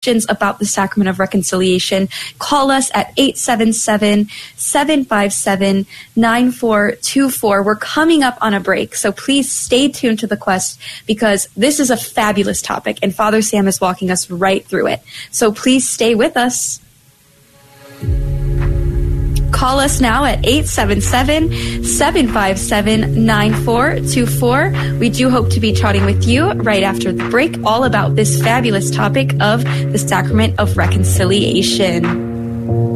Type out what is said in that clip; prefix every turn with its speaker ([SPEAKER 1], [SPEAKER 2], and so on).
[SPEAKER 1] questions about the Sacrament of Reconciliation, call us at 877-757-9424. We're coming up on a break, so please stay tuned to the Quest because this is a fabulous topic, and Father Sam is walking us right through it. So please stay with us. Call us now at 877-757-9424. We do hope to be chatting with you right after the break all about this fabulous topic of the Sacrament of Reconciliation.